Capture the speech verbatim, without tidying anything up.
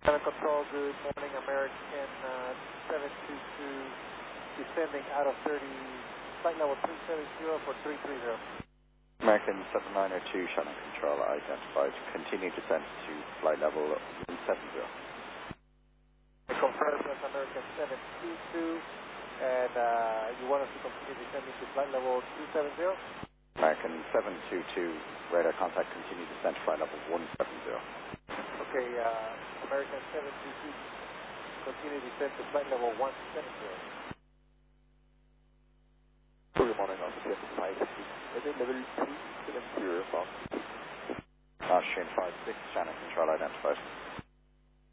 Shannon Control, good morning, American uh, seven two two, descending out of thirty, flight level three seven zero for three three zero. American seven nine zero two, Shannon Control identified. Continue descent to flight level one seven zero. Confirm that's American seven two two, and uh, you want us to continue descending to flight level two seven zero? American seven two two, radar contact, continue descent to flight level one seven zero. Okay, uh, American seven two two, continue descent to flight level one seven zero. Good morning, Officer five six, level two seven zero. Austrian five six, Shannon Control identified.